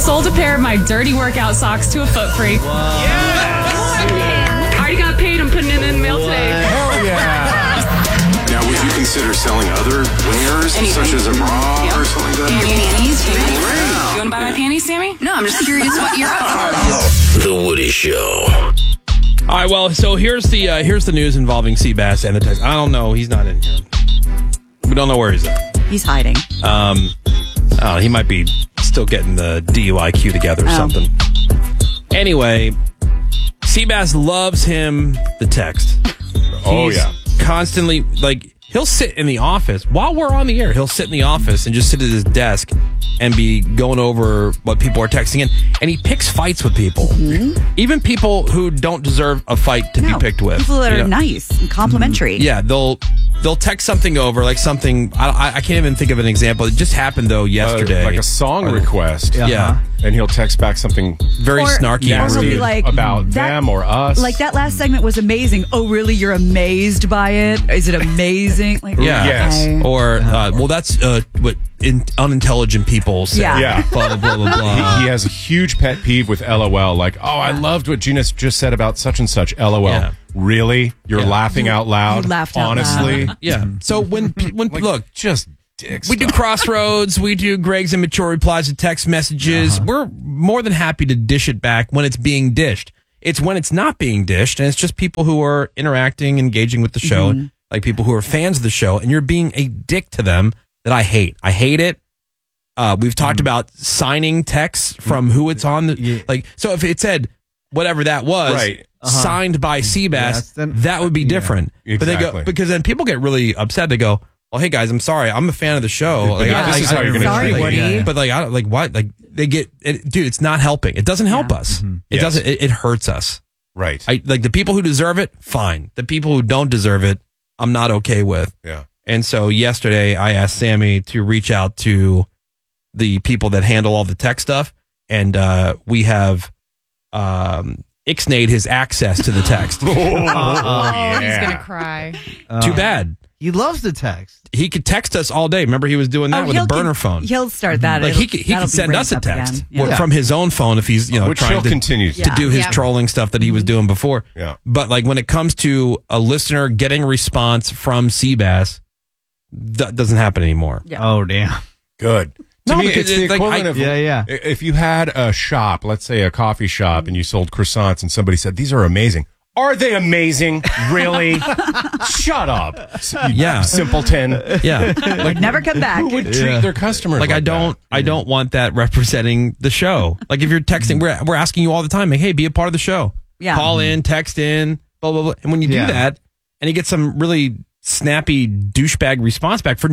sold a pair of my dirty workout socks to a foot freak. I already got paid. I'm putting it in the mail today. Hell yeah. Now, would you consider selling other wares, such as a bra or something like that? Panties, You want to buy my panties, Sammy? No, I'm just curious what you're up for. The Woody Show. All right, well, so here's the news involving Seabass and the text. I don't know. He's not in here. We don't know where he's at. He's hiding. He might be still getting the DUI queue together or something. Anyway, Seabass loves him, the text. He's constantly, like, he'll sit in the office while we're on the air. He'll sit in the office and just sit at his desk and be going over what people are texting in. And he picks fights with people. Mm-hmm. Even people who don't deserve a fight to be picked with. People that are nice and complimentary. Yeah, they'll text something over, like something, I can't even think of an example. It just happened, though, yesterday. Like a song request. Yeah. And he'll text back something very snarky or he'll be like, about them or us. Like, that last segment was amazing. Oh, really? You're amazed by it? Is it amazing? Like, yeah. Yes. okay. Or, well, that's what unintelligent people say. Yeah. Blah, blah, blah, blah. He has a huge pet peeve with LOL. Like, oh, I loved what Gina just said about such and such. LOL. Yeah. Really? You're laughing out loud? You laughed out honestly? loud. Yeah. So when Like, look, just dick we do stuff. Crossroads, we do Greg's immature replies to text messages. We're more than happy to dish it back when it's being dished. It's when it's not being dished, and it's just people who are interacting, engaging with the show, like people who are fans of the show, and you're being a dick to them that I hate. I hate it. We've talked about signing texts from who it's on. Like, so if it said whatever that was, Right. signed by Seabass, that would be different. But they Exactly. go, because then people get really upset. They go, well, hey guys, I'm sorry. I'm a fan of the show. Like, this is how you're going to Sorry, treat Woody. me. But like, I don't, like what? Like they get, dude, it's not helping. It doesn't help us. It Yes. doesn't. It hurts us. Right. Like the people who deserve it, fine. The people who don't deserve it, I'm not okay with. Yeah. And so yesterday, I asked Sammy to reach out to the people that handle all the tech stuff, and we have ixnayed his access to the text. He's going to cry. Too bad. He loves the text. He could text us all day. Remember, he was doing that with a burner phone. He'll start that. Like he could send us a text from his own phone if he's Which trying he'll continue to do his trolling stuff that he was doing before. Yeah. But like when it comes to a listener getting a response from Seabass, that doesn't happen anymore. Yeah. Oh, damn. Good. To No, me, because it's the it's like, equivalent of Yeah. if you had a shop, let's say a coffee shop, and you sold croissants, and somebody said, "These are amazing." Are they amazing? Really? Shut up. Yeah. Simpleton. Yeah. Like, never come back. Who would treat their customers Like I don't want that representing the show. Like if you're texting, we're asking you all the time, like, hey, be a part of the show. Yeah. Call in, text in, blah blah blah. And when you do that, and you get some really snappy douchebag response back for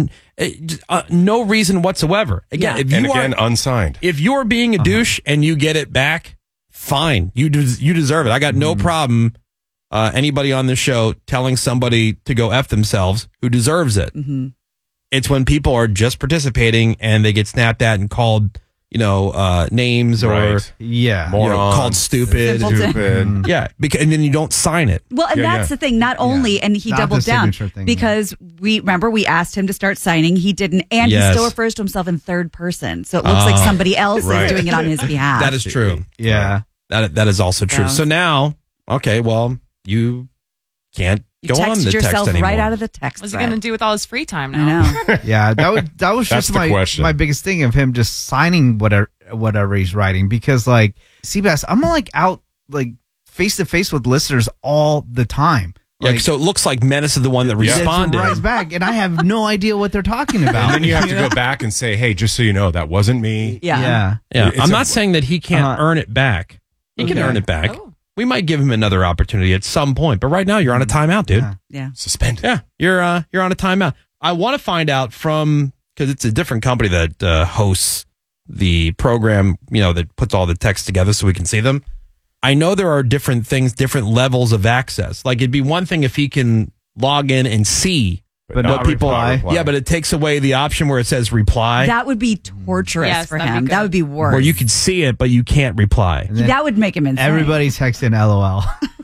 no reason whatsoever. Again, if you unsigned. If you're being a douche and you get it back, fine. You deserve it. I got no problem. Anybody on this show telling somebody to go F themselves who deserves it. Mm-hmm. It's when people are just participating and they get snapped at and called, names or called stupid. Yeah, and then you don't sign it. Well, and that's the thing. Not only, and he Not doubled the down signature thing, because we asked him to start signing. He didn't, and he still refers to himself in third person, so it looks like somebody else is doing it on his behalf. That is true. Yeah, that is also true. Yeah. So now, okay, well, you can't You go on texted the text yourself anymore. right out of the text. What's he going to do with all his free time now? I know. yeah. That was That's just the question. my biggest thing of him just signing whatever he's writing, because like Seabass, I'm like out like face to face with listeners all the time. Yeah, Like, so it looks like Menace is the one that that's responded. right back, and I have no idea what they're talking about. And then you have to go back and say, "Hey, just so you know, that wasn't me." Yeah. Yeah, It's I'm a- not saying that he can't earn it back. He can earn it back. Oh. We might give him another opportunity at some point, but right now you're on a timeout, dude. Yeah. Suspended. Yeah, you're on a timeout. I want to find out because it's a different company that hosts the program, that puts all the text together so we can see them. I know there are different things, different levels of access. Like it'd be one thing if he can log in and see But what not people. reply. Yeah, but it takes away the option where it says reply, That would be torturous Yes, for that'd be him. good. That would be worse. where you could see it but you can't reply. And then that would make him insane. everybody's texting LOL.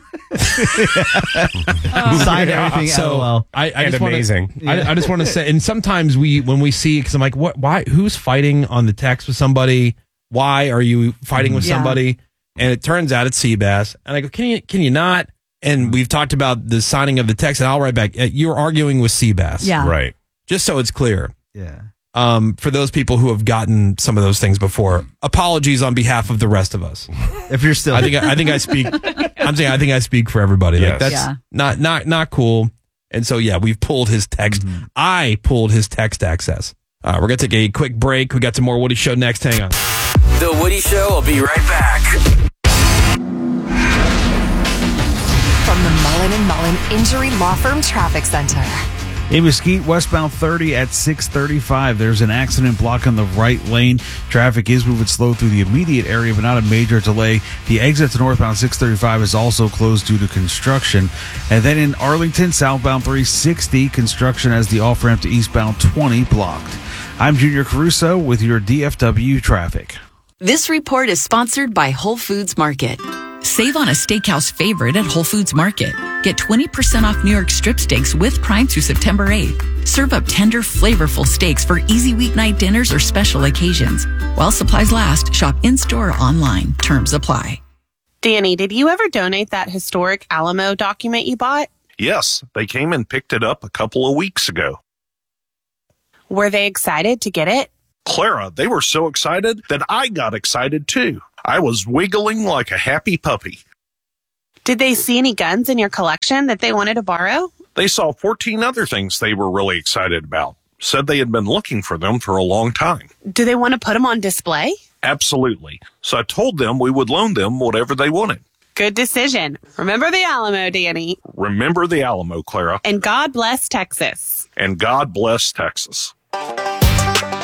Sign everything So LOL. I And just wanna- amazing. I just want to say, and sometimes when we see, because I'm like, what? Why? Who's fighting on the text with somebody? Why are you fighting with Yeah. somebody? And it turns out it's Seabass. And I go, can you not? And we've talked about the signing of the text, and I'll write back. You're arguing with Seabass. Yeah. Right. Just so it's clear. Yeah. For those people who have gotten some of those things before, apologies on behalf of the rest of us. If you're still, I think I speak. I'm saying I think I speak for everybody. Like Yes. that's not cool. And so yeah, we've pulled his text. I pulled his text access. We're gonna take a quick break. We got some more Woody Show next. Hang on. The Woody Show will be right back. From the Mullen & Mullen Injury Law Firm Traffic Center. In Mesquite, westbound 30 at 635. There's an accident blocking the right lane. Traffic is moving slow through the immediate area, but not a major delay. The exit to northbound 635 is also closed due to construction. And then in Arlington, southbound 360, construction as the off-ramp to eastbound 20 blocked. I'm Junior Caruso with your DFW traffic. This report is sponsored by Whole Foods Market. Save on a steakhouse favorite at Whole Foods Market. Get 20% off New York strip steaks with Prime through September 8th. Serve up tender, flavorful steaks for easy weeknight dinners or special occasions. While supplies last, shop in-store or online. Terms apply. Danny, did you ever donate that historic Alamo document you bought? Yes, they came and picked it up a couple of weeks ago. Were they excited to get it? Clara, they were so excited that I got excited too. I was wiggling like a happy puppy. Did they see any guns in your collection that they wanted to borrow? They saw 14 other things they were really excited about. Said they had been looking for them for a long time. Do they want to put them on display? Absolutely. So I told them we would loan them whatever they wanted. Good decision. Remember the Alamo, Danny. Remember the Alamo, Clara. And God bless Texas. And God bless Texas.